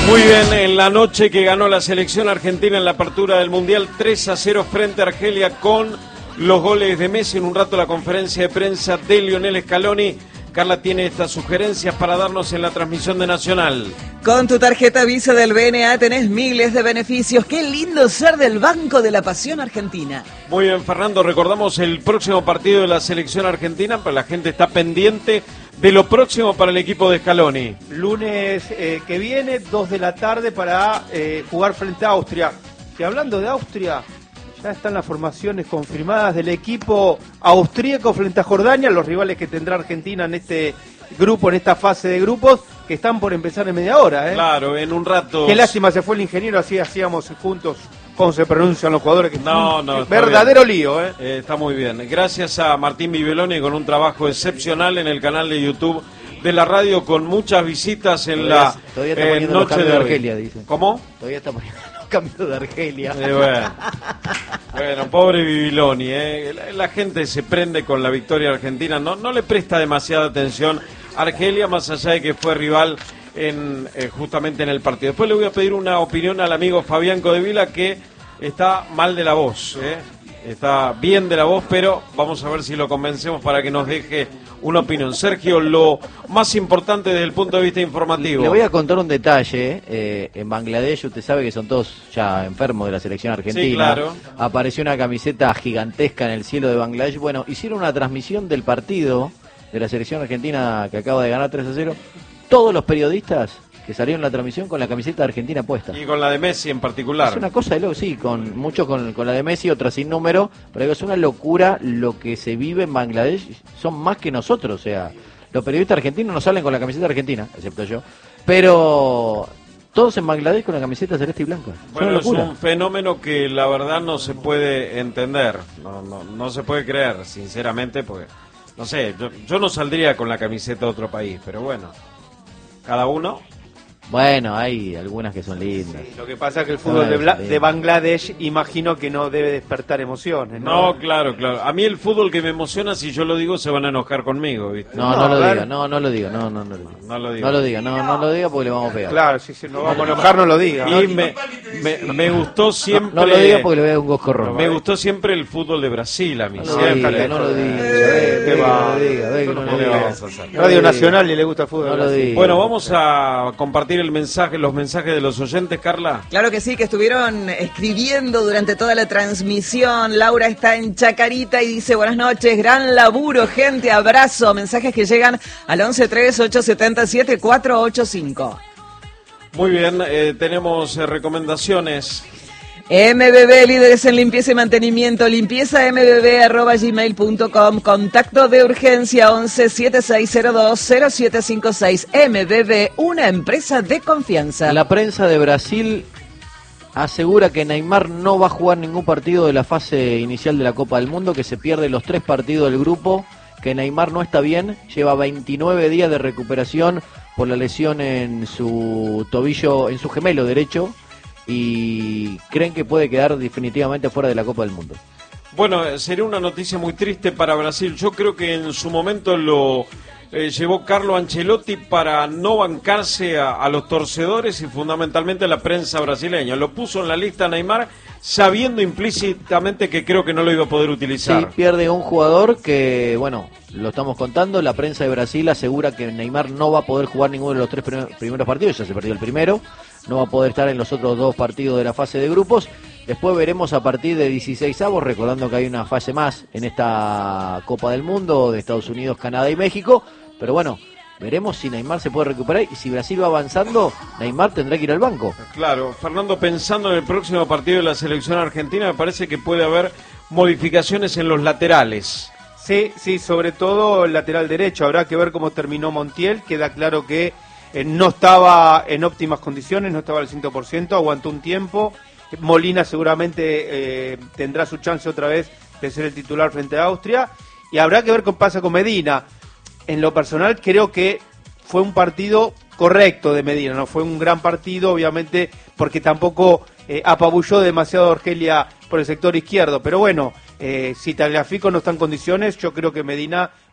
Muy bien, en la noche que ganó la selección argentina en la apertura del Mundial 3-0 frente a Argelia con los goles de Messi. En un rato la conferencia de prensa de Lionel Scaloni. Carla tiene estas sugerencias para darnos en la transmisión de Nacional. Con tu tarjeta Visa del BNA tenés miles de beneficios. Qué lindo ser del Banco de la Pasión Argentina. Muy bien, Fernando, recordamos el próximo partido de la selección argentina, pero la gente está pendiente de lo próximo para el equipo de Scaloni. Lunes que viene, 2 de la tarde para jugar frente a Austria. Y hablando de Austria, ya están las formaciones confirmadas del equipo austríaco frente a Jordania, los rivales que tendrá Argentina en este grupo, en esta fase de grupos, que están por empezar en media hora. Claro, en un rato. Qué lástima, se fue el ingeniero, así hacíamos juntos cómo se pronuncian los jugadores. Que no, verdadero lío. Está muy bien. Gracias a Martín Viveloni con un trabajo excepcional en el canal de YouTube de la radio, con muchas visitas en todavía está poniendo noche los de Argelia, dice. ¿Cómo? Todavía está poniendo los cambios de Argelia. Bueno, pobre Viviloni, la gente se prende con la victoria argentina, no le presta demasiada atención a Argelia, más allá de que fue rival justamente en el partido. Después le voy a pedir una opinión al amigo Fabián Codevila, que está mal de la voz, está bien de la voz, pero vamos a ver si lo convencemos para que nos deje una opinión. Sergio, lo más importante desde el punto de vista informativo. Le voy a contar un detalle. En Bangladesh, usted sabe que son todos ya enfermos de la selección argentina. Sí, claro. Apareció una camiseta gigantesca en el cielo de Bangladesh. Bueno, hicieron una transmisión del partido de la selección argentina que acaba de ganar 3-0. Todos los periodistas que salieron en la transmisión con la camiseta de Argentina puesta. Y con la de Messi en particular. Es una cosa de loco, sí, muchos con la de Messi, otras sin número, pero es una locura lo que se vive en Bangladesh. Son más que nosotros, o sea, los periodistas argentinos no salen con la camiseta argentina, excepto yo, pero todos en Bangladesh con la camiseta celeste y blanca. Bueno, es un fenómeno que la verdad no se puede entender, no se puede creer, sinceramente, porque, no sé, yo no saldría con la camiseta de otro país, pero bueno, cada uno. Bueno, hay algunas que son lindas. Sí, lo que pasa es que el fútbol de Bangladesh imagino que no debe despertar emociones, ¿no? No, claro. A mí el fútbol que me emociona, si yo lo digo, se van a enojar conmigo, ¿viste? No lo diga porque le vamos a pegar. Claro, si nos vamos a enojar, no lo diga. Y me gustó siempre... No lo diga porque le voy a dar un coscorrón. Me gustó siempre el fútbol de Brasil a mí. No lo diga. Radio Nacional y le gusta el fútbol. No lo diga. Bueno, vamos a compartir los mensajes de los oyentes, Carla. Claro que sí, que estuvieron escribiendo durante toda la transmisión. Laura está en Chacarita y dice: buenas noches, gran laburo, gente, abrazo. Mensajes que llegan al 113877-485. Muy bien, tenemos recomendaciones. MBB, líderes en limpieza y mantenimiento, limpiezambb@gmail.com, contacto de urgencia 1176020756. MBB, una empresa de confianza. La prensa de Brasil asegura que Neymar no va a jugar ningún partido de la fase inicial de la Copa del Mundo, que se pierde los 3 partidos del grupo, que Neymar no está bien, lleva 29 días de recuperación por la lesión en su tobillo, en su gemelo derecho, y creen que puede quedar definitivamente fuera de la Copa del Mundo. Bueno, sería una noticia muy triste para Brasil. Yo creo que en su momento lo llevó Carlo Ancelotti para no bancarse a los torcedores y fundamentalmente a la prensa brasileña. Lo puso en la lista Neymar sabiendo implícitamente que creo que no lo iba a poder utilizar. Sí, pierde un jugador que, bueno, lo estamos contando. La prensa de Brasil asegura que Neymar no va a poder jugar ninguno de los 3 primeros partidos. Ya se perdió el primero. No va a poder estar en los otros 2 partidos de la fase de grupos. Después veremos a partir de 16avos, recordando que hay una fase más en esta Copa del Mundo de Estados Unidos, Canadá y México. Pero bueno, veremos si Neymar se puede recuperar, y si Brasil va avanzando, Neymar tendrá que ir al banco. Claro, Fernando, pensando en el próximo partido de la selección argentina, me parece que puede haber modificaciones en los laterales. Sí, sobre todo el lateral derecho. Habrá que ver cómo terminó Montiel. Queda claro que no estaba en óptimas condiciones, no estaba al 100%, aguantó un tiempo. Molina seguramente tendrá su chance otra vez de ser el titular frente a Austria. Y habrá que ver qué pasa con Medina. En lo personal creo que fue un partido correcto de Medina, no fue un gran partido, obviamente, porque tampoco apabulló demasiado a Argelia por el sector izquierdo. Pero bueno, si Tagliafico no está en condiciones, yo creo que Medina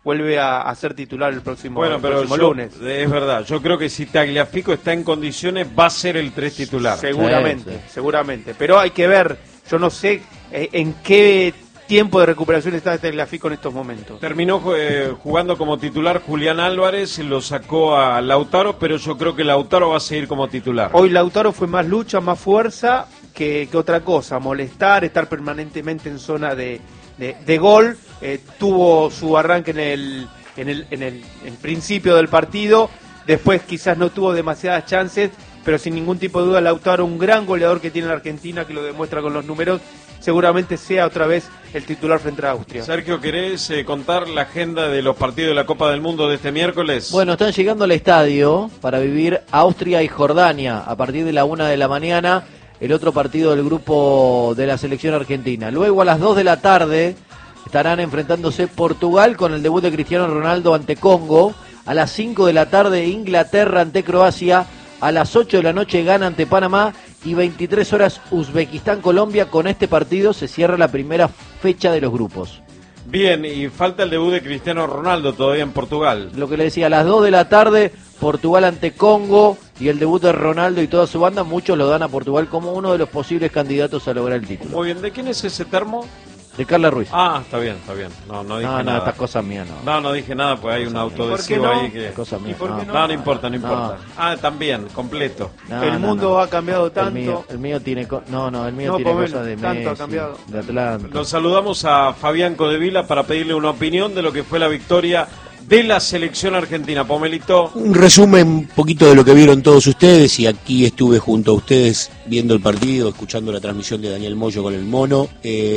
vuelve a ser titular el próximo, Bueno, pero lunes. es verdad, yo creo que si Tagliafico está en condiciones va a ser el 3 titular. Seguramente. Pero hay que ver, yo no sé en qué tiempo de recuperación está Tagliafico en estos momentos. Terminó jugando como titular Julián Álvarez, lo sacó a Lautaro, pero yo creo que Lautaro va a seguir como titular. Hoy Lautaro fue más lucha, más fuerza que otra cosa, molestar, estar permanentemente en zona de gol. Tuvo su arranque en el principio del partido, después quizás no tuvo demasiadas chances, pero sin ningún tipo de duda Lautaro, un gran goleador que tiene la Argentina, que lo demuestra con los números, seguramente sea otra vez el titular frente a Austria. Sergio, ¿querés contar la agenda de los partidos de la Copa del Mundo de este miércoles? Bueno, están llegando al estadio para vivir Austria y Jordania a partir de la 1 de la mañana, el otro partido del grupo de la selección argentina. Luego a las 2 de la tarde estarán enfrentándose Portugal con el debut de Cristiano Ronaldo ante Congo. A las 5 de la tarde Inglaterra ante Croacia. A las 8 de la noche Ghana ante Panamá. Y 23 horas Uzbekistán-Colombia. Con este partido se cierra la primera fecha de los grupos. Bien, y falta el debut de Cristiano Ronaldo todavía en Portugal. Lo que le decía, a las 2 de la tarde Portugal ante Congo y el debut de Ronaldo y toda su banda. Muchos lo dan a Portugal como uno de los posibles candidatos a lograr el título. Muy bien, ¿de quién es ese termo? De Carla Ruiz. Ah, está bien. No dije nada. Estas cosas mías no. No dije nada, pues hay un autoadhesivo ahí que... Cosas mías. No importa. También, completo. El mundo ha cambiado tanto. El mío tiene tiene cosas de Messi, ha cambiado. de Atlanta. Nos saludamos a Fabián Codevila para pedirle una opinión de lo que fue la victoria de la selección argentina. Pomelito. Un resumen un poquito de lo que vieron todos ustedes, y aquí estuve junto a ustedes viendo el partido, escuchando la transmisión de Daniel Moyo con el Mono.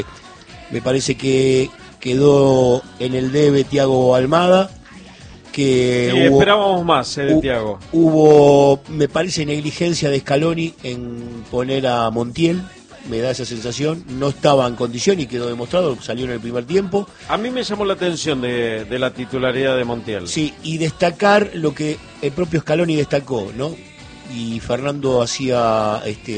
Me parece que quedó en el debe Thiago Almada, que esperábamos más de Thiago. Hubo, me parece, negligencia de Scaloni en poner a Montiel, me da esa sensación, no estaba en condición y quedó demostrado, salió en el primer tiempo. A mí me llamó la atención de la titularidad de Montiel. Sí, y destacar lo que el propio Scaloni destacó, ¿no? Y Fernando hacía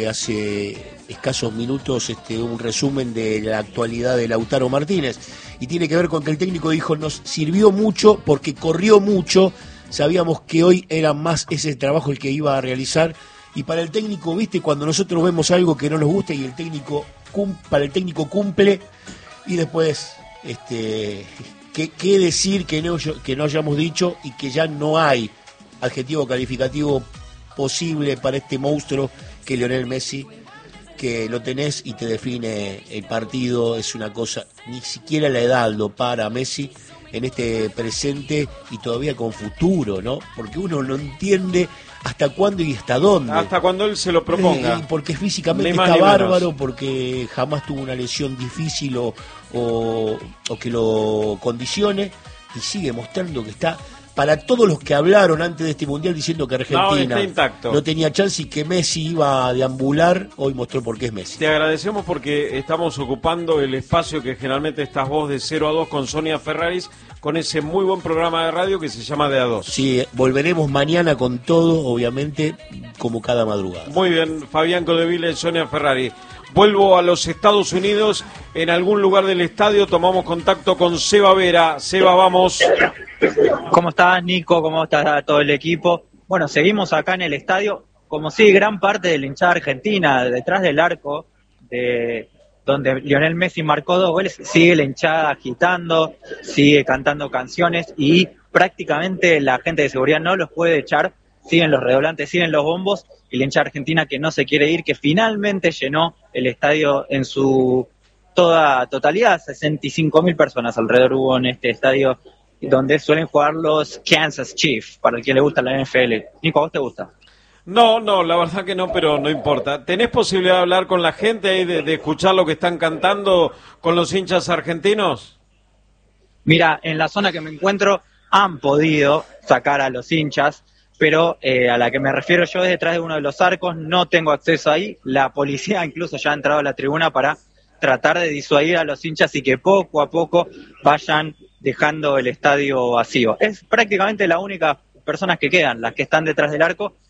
hace escasos minutos un resumen de la actualidad de Lautaro Martínez, y tiene que ver con que el técnico dijo: nos sirvió mucho porque corrió mucho, sabíamos que hoy era más ese trabajo el que iba a realizar. Y para el técnico, viste, cuando nosotros vemos algo que no nos gusta y el técnico para el técnico cumple, y después qué decir que no hayamos dicho, y que ya no hay adjetivo calificativo posible para este monstruo que es Lionel Messi, que lo tenés y te define el partido. Es una cosa, ni siquiera la edad lo para a Messi en este presente y todavía con futuro, ¿no? Porque uno no entiende hasta cuándo y hasta dónde. Hasta cuando él se lo proponga. Porque físicamente está bárbaro, porque jamás tuvo una lesión difícil o que lo condicione, y sigue mostrando que está... Para todos los que hablaron antes de este Mundial diciendo que Argentina no tenía chance y que Messi iba a deambular, hoy mostró por qué es Messi. Te agradecemos porque estamos ocupando el espacio que generalmente estás vos de 0 a 2 con Sonia Ferraris, con ese muy buen programa de radio que se llama De a 2. Sí, volveremos mañana con todo, obviamente, como cada madrugada. Muy bien, Fabián Codevila y Sonia Ferrari. Vuelvo a los Estados Unidos, en algún lugar del estadio tomamos contacto con Seba Vera. Seba, vamos. ¿Cómo estás, Nico? ¿Cómo está todo el equipo? Bueno, seguimos acá en el estadio, como si gran parte de la hinchada argentina, detrás del arco, donde Lionel Messi marcó 2 goles, sigue la hinchada agitando, sigue cantando canciones, y prácticamente la gente de seguridad no los puede echar. Siguen los redoblantes, siguen los bombos, y la hinchada argentina que no se quiere ir, que finalmente llenó el estadio en su totalidad. 65.000 personas alrededor hubo en este estadio, donde suelen jugar los Kansas Chiefs, para el que le gusta la NFL. Nico, ¿a vos te gusta? No, la verdad que no, pero no importa. ¿Tenés posibilidad de hablar con la gente ahí, de escuchar lo que están cantando con los hinchas argentinos? Mira, en la zona que me encuentro han podido sacar a los hinchas, pero a la que me refiero yo es detrás de uno de los arcos, no tengo acceso ahí. La policía incluso ya ha entrado a la tribuna para tratar de disuadir a los hinchas y que poco a poco vayan dejando el estadio vacío. Es prácticamente la única personas que quedan, las que están detrás del arco,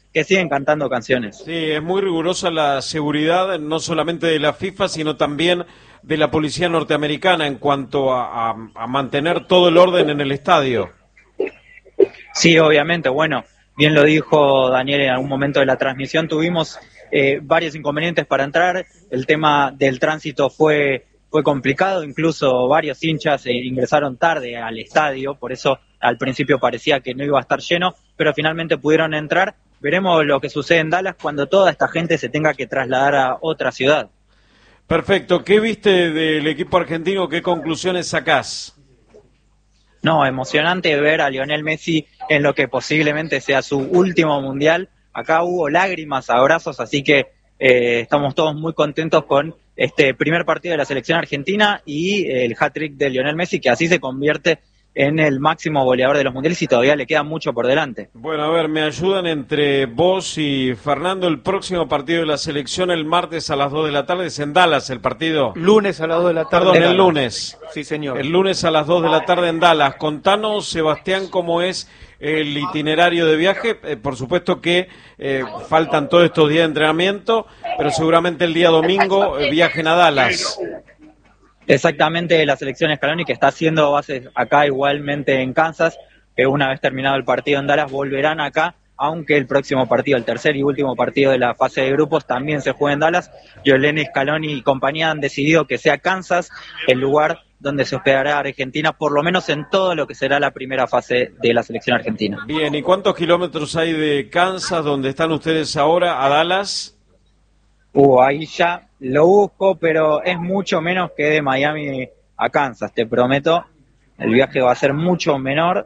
que siguen cantando canciones. Sí, es muy rigurosa la seguridad, no solamente de la FIFA, sino también de la policía norteamericana en cuanto a mantener todo el orden en el estadio. Sí, obviamente, bueno, bien lo dijo Daniel en algún momento de la transmisión, tuvimos varios inconvenientes para entrar, el tema del tránsito fue complicado, incluso varios hinchas ingresaron tarde al estadio, por eso al principio parecía que no iba a estar lleno, pero finalmente pudieron entrar. Veremos lo que sucede en Dallas cuando toda esta gente se tenga que trasladar a otra ciudad. Perfecto, ¿qué viste del equipo argentino? ¿Qué conclusiones sacás? No, emocionante ver a Lionel Messi en lo que posiblemente sea su último mundial. Acá hubo lágrimas, abrazos, así que estamos todos muy contentos con este primer partido de la selección argentina y el hat-trick de Lionel Messi, que así se convierte en el máximo goleador de los mundiales y todavía le queda mucho por delante. Bueno, a ver, me ayudan entre vos y Fernando. El próximo partido de la selección el martes a las 2 de la tarde es en Dallas el partido. Lunes a las 2 de la tarde. Perdón, el lunes. Sí, señor. El lunes a las 2 de la tarde en Dallas. Contanos, Sebastián, cómo es el itinerario de viaje. Por supuesto que faltan todos estos días de entrenamiento, pero seguramente el día domingo viajen a Dallas. Exactamente, la selección Scaloni, que está haciendo bases acá igualmente en Kansas, que una vez terminado el partido en Dallas volverán acá, aunque el próximo partido, el tercer y último partido de la fase de grupos, también se juega en Dallas. Lionel Scaloni y compañía han decidido que sea Kansas el lugar donde se hospedará Argentina, por lo menos en todo lo que será la primera fase de la selección argentina. Bien, ¿y cuántos kilómetros hay de Kansas, donde están ustedes ahora, a Dallas? Ahí ya lo busco, pero es mucho menos que de Miami a Kansas, te prometo. El viaje va a ser mucho menor.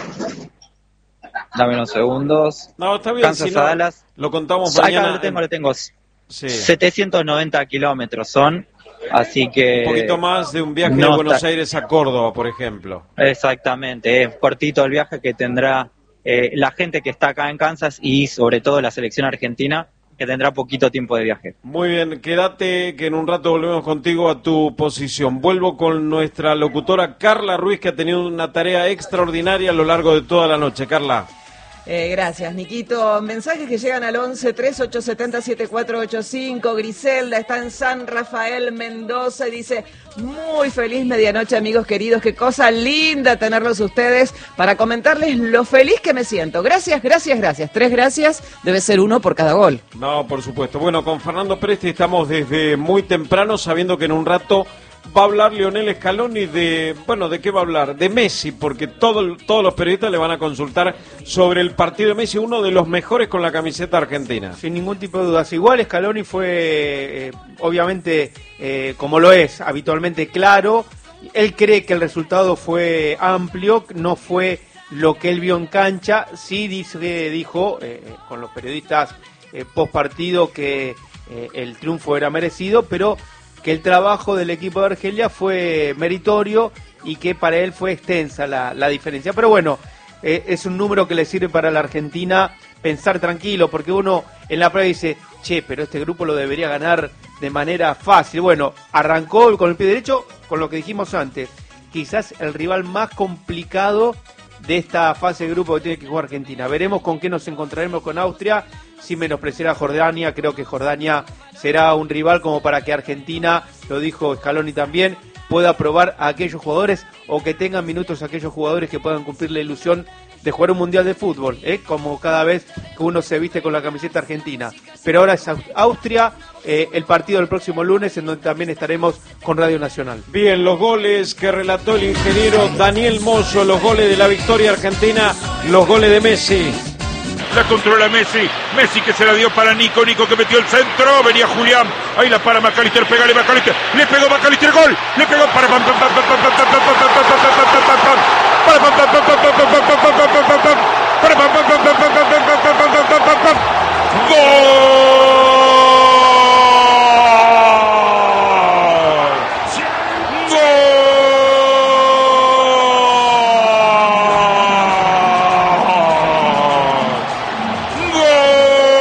Dame unos segundos. No, está bien, Kansas si no, a Dallas. lo contamos Acá mañana. lo tengo. Sí. 790 kilómetros son, así que... Un poquito más de un viaje no de Buenos está... Aires a Córdoba, por ejemplo. Exactamente, es cortito el viaje que tendrá la gente que está acá en Kansas y sobre todo la selección argentina, que tendrá poquito tiempo de viaje. Muy bien, quédate que en un rato volvemos contigo a tu posición. Vuelvo con nuestra locutora Carla Ruiz, que ha tenido una tarea extraordinaria a lo largo de toda la noche. Carla. Gracias, Niquito. Mensajes que llegan al 11-3870-7485. Griselda está en San Rafael, Mendoza, y dice: muy feliz medianoche, amigos queridos. Qué cosa linda tenerlos ustedes para comentarles lo feliz que me siento. Gracias, gracias, gracias. 3 gracias, debe ser 1 por cada gol. No, por supuesto. Bueno, con Fernando Presti estamos desde muy temprano, sabiendo que en un rato va a hablar Lionel Scaloni de qué va a hablar, de Messi, porque todos los periodistas le van a consultar sobre el partido de Messi, uno de los mejores con la camiseta argentina. Sin ningún tipo de dudas. Igual Scaloni fue, obviamente, como lo es habitualmente, claro. Él cree que el resultado fue amplio, no fue lo que él vio en cancha. Sí dijo con los periodistas post partido que el triunfo era merecido, pero que el trabajo del equipo de Argelia fue meritorio y que para él fue extensa la diferencia. Pero bueno, es un número que le sirve para la Argentina pensar tranquilo, porque uno en la prueba dice, pero este grupo lo debería ganar de manera fácil. Bueno, arrancó con el pie derecho, con lo que dijimos antes, quizás el rival más complicado de esta fase de grupo que tiene que jugar Argentina. Veremos con qué nos encontraremos con Austria, sin menospreciar a Jordania. Creo que Jordania será un rival como para que Argentina, lo dijo Scaloni también, pueda probar a aquellos jugadores o que tengan minutos a aquellos jugadores que puedan cumplir la ilusión de jugar un mundial de fútbol, como cada vez que uno se viste con la camiseta argentina. Pero ahora es Austria, el partido del próximo lunes, en donde también estaremos con Radio Nacional. Bien, los goles que relató el ingeniero Daniel Moyo, los goles de la victoria argentina, los goles de Messi. La controla Messi, Messi que se la dio para Nico, Nico que metió el centro, venía Julián, ahí la para McAllister, pegale McAllister, le pegó McAllister, gol, le pegó para